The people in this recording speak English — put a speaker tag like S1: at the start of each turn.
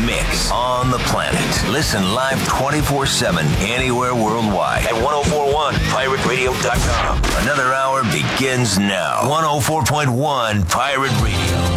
S1: mix on the planet. Listen live 24/7 anywhere worldwide at 1041pirateradio.com. Another hour begins now. 104.1 Pirate Radio.